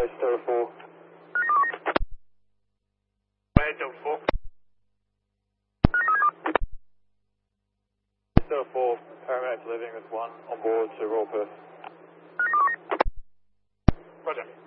Delta 4. Delta 4. Delta 4, paramedics living with 1 on board to Royal Perth. Roger.